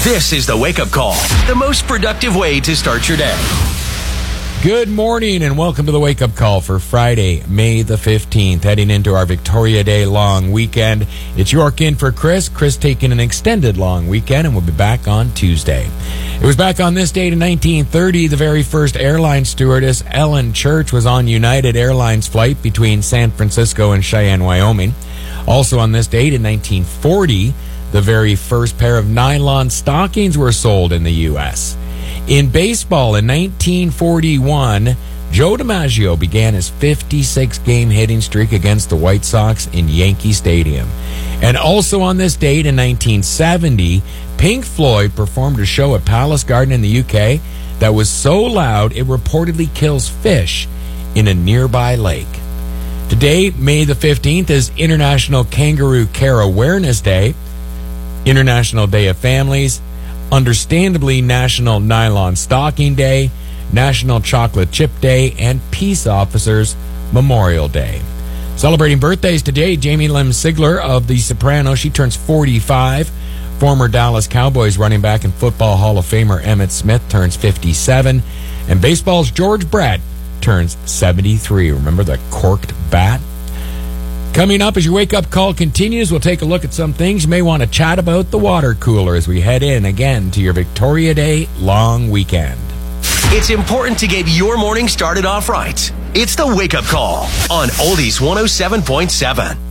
This is the Wake Up Call, the most productive way to start your day. Good morning and welcome to the Wake Up Call for Friday, May the 15th, heading into our Victoria Day long weekend. It's York in for Chris. Chris taking an extended long weekend and we'll be back on Tuesday. It was back on this date in 1930, the very first airline stewardess, Ellen Church, was on United Airlines flight between San Francisco and Cheyenne, Wyoming. Also on this date in 1940, the very first pair of nylon stockings were sold in the U.S. In baseball in 1941, Joe DiMaggio began his 56-game hitting streak against the White Sox in Yankee Stadium. And also on this date in 1970, Pink Floyd performed a show at Palace Garden in the UK that was so loud it reportedly kills fish in a nearby lake. Today, May the 15th, is International Kangaroo Care Awareness Day, International Day of Families, understandably National Nylon Stocking Day, National Chocolate Chip Day, and Peace Officers Memorial Day. Celebrating birthdays today, Jamie Lynn Sigler of The Sopranos, she turns 45. Former Dallas Cowboys running back and Football Hall of Famer Emmitt Smith turns 57. And baseball's George Brett turns 73. Remember the corked bat? Coming up as your wake-up call continues, we'll take a look at some things you may want to chat about the water cooler as we head in again to your Victoria Day long weekend. It's important to get your morning started off right. It's the Wake Up Call on Oldies 107.7.